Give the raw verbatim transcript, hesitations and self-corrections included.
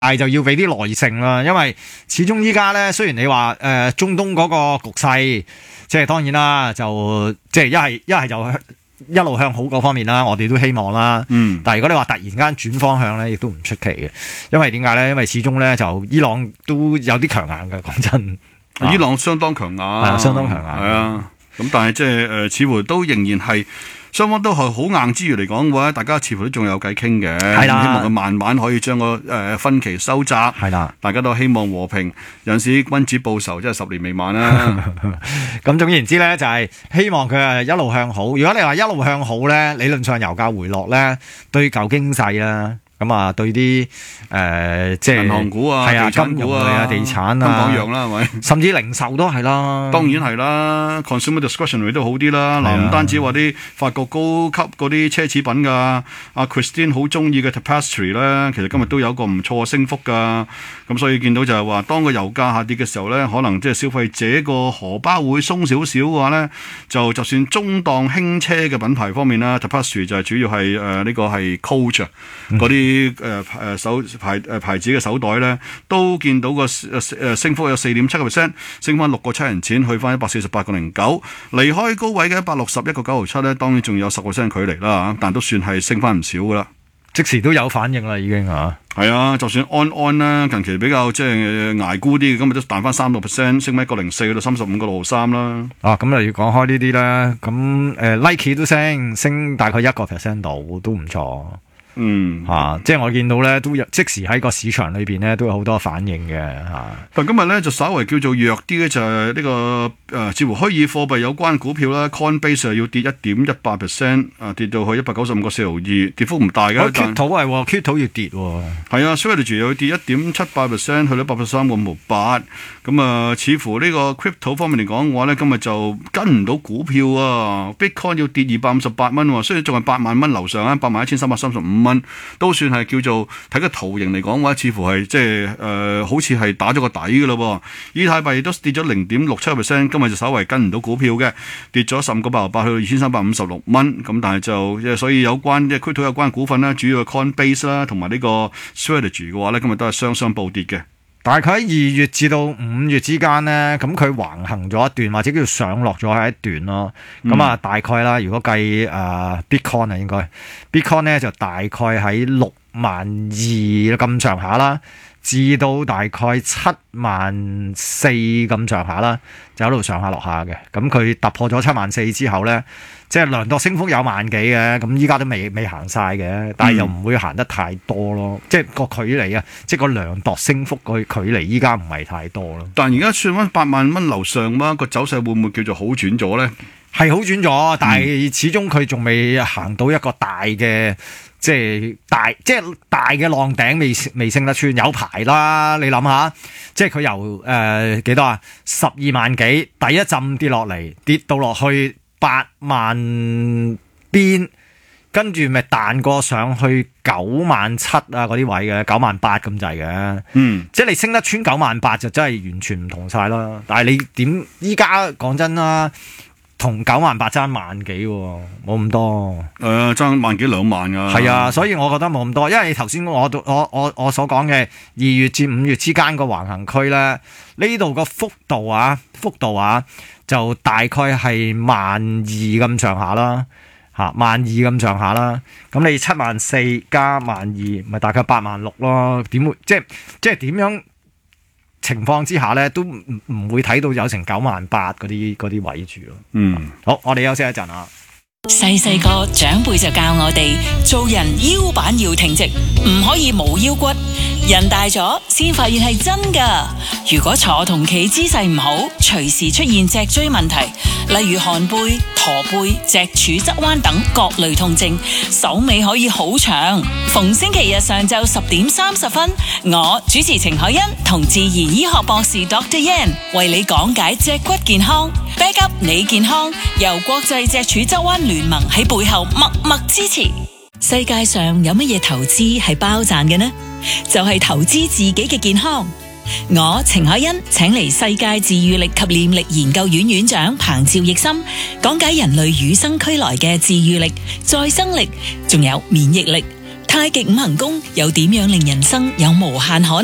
但係就要俾啲耐性啦，因為始終依家咧，雖然你話誒、呃、中東嗰個局勢，即係當然啦，就即係一係一係就一路向好嗰方面啦，我哋都希望啦。嗯。但係如果你話突然間轉方向咧，亦都唔出奇嘅，因為點解咧？因為始終咧就伊朗都有啲強硬嘅，講真。 伊朗相當強硬，係啊，相當強硬。 係啊，咁但係即係誒，似乎都仍然係。雙方都係好硬之餘嚟講嘅話，大家似乎都仲有偈傾嘅。係啦，希望佢慢慢可以將個誒分歧收窄。係啦，大家都希望和平，有陣時君子報仇，真係十年未晚啦。 咁總言之咧，就係希望佢係一路向好。如果你話一路向好咧，理論上油價回落咧，對舊經濟啦。咁啊，對啲誒、呃、即係銀行股啊、 係啊、 地產股啊、 地產啊， 香港樣啦，係咪？甚至零售都係啦。 當然係啦 ，consumer discretionary 都好啲啦。嗱，唔單止話啲法國高級嗰啲奢侈品㗎，阿 Christine 好中意嘅 Tapestry 咧，其實今日都有個唔錯嘅升幅㗎。咁所以見到就係話，當個油價下跌嘅時候咧，可能即係消費者個荷包會鬆少少嘅話咧，就就算中檔輕車嘅品牌方面啦 ，Tapestry 就係主要係誒呢個係 Coach 嗰啲。啲誒誒手牌誒牌子嘅手袋咧，都見到個誒誒升幅有四點七個 percent， 升翻六個七人錢，去翻一百四十八個零九，離開高位嘅一百六十一個九毫七咧，當然仲有十個 percent 距離啦，但都算係升翻唔少噶啦。 即時都有反應啦，已經嚇。 係啊，就算安安啦，近期比較即係捱沽啲，咁咪都彈翻三個 percent， 升翻一個零四去到三十五個六毫三啦。啊， 咁啊要講開呢啲啦，咁誒 Nike 都升，升大概一個 percent 度，都唔錯。嗯，吓、啊，即係我見到咧，都有即時喺個市場裏邊咧，都有好多反應嘅吓。啊、 但今日咧就稍微叫做弱啲嘅，就係呢、這個誒、呃，似乎虛擬貨幣有關股票啦 ，Coinbase 要跌一點一八 percent， 啊，跌到去一百九十五個四毫二，跌幅唔大嘅。 Q 土係 Q 土要跌， 係啊 Strategy 又要跌一點七八 percent， 去到八十三個五毫八。咁啊，似乎呢個 Crypto 方面嚟講嘅話咧，今日就跟唔到股票啊 ，Bitcoin 要跌二百五十八蚊，雖然仲係八萬蚊樓上啊，八萬一千三百三十五。蚊都算係叫做睇個圖形嚟講嘅話，似乎係即係誒，好似係打咗個底嘅咯。以太幣都跌咗零點六七個 percent， 今日就稍為跟唔到股票嘅，跌咗十五個八毫八，去到二千三百五十六蚊。咁但係就所以有關即係區土有關股份啦，主要係 Coinbase 啦，同埋呢個 Strategy 嘅話咧，今日都係雙雙暴跌嘅。 大概喺二月至到五月之間咧，咁佢橫行咗一段，或者叫做上落咗喺一段咯。咁啊、嗯，大概啦，如果計誒、呃、Bitcoin 啊，應該 Bitcoin 咧就大概喺六萬二咁上下啦，至到大概七萬四咁上下啦，就喺度上下落下嘅。咁佢突破咗七萬四之後咧，即係量度升幅有萬幾嘅，咁依家都未未行晒嘅，但係又唔會行得太多咯。嗯、即係個距離啊，即係個量度升幅個距離依家唔係太多咯。 但係而家算翻八萬蚊樓上啦，個走勢會唔會叫做好轉咗咧？ 係好轉咗，但係始終佢仲未行到一個大嘅，即係大即係大嘅浪頂，未未升得穿，有排啦。你諗下，即係佢由誒幾多啊？十二萬幾第一浸跌落嚟，跌到落去八萬邊，跟住咪彈過上去九萬七啊嗰啲位嘅，九萬八咁滯嘅。嗯，即係你升得穿九萬八就真係完全唔同晒啦。但係你點依家講真啦？同九萬八爭萬幾喎，冇咁多。誒、 呃，爭萬幾兩萬㗎。 係啊，所以我覺得冇咁多，因為頭先我我我我所講嘅二月至五月之間個橫行區咧，呢度個幅度啊，幅度啊，就大概係萬二咁上下啦，嚇萬二咁上下啦。咁你七萬四加萬二，咪大概八萬六咯。點會即係即係點樣情況之下咧，都唔唔會睇到有成九萬八嗰啲嗰啲位住咯。嗯，好，我哋休息一陣啊。 細細個長輩就教我哋做人腰板要挺直，唔可以冇腰骨。人大咗先發現係真噶。如果坐同企姿勢唔好，隨時出現脊椎問題，例如寒背、駝背、脊柱側彎等各類痛症，手尾可以好長。逢星期日上晝十點三十分，我主持程海欣同自然醫學博士 Doctor Yan 為你講解脊骨健康 ，back up 你健康，由國際脊柱側彎聯盟喺背後默默支持。世界上有乜嘢投資係包賺嘅呢？就係投資自己嘅健康。我程海欣請嚟世界治癒力及念力研究院院長彭趙奕森講解人類與生俱來嘅治癒力、再生力，仲有免疫力， 太極五行功又點樣令人生有無限可能？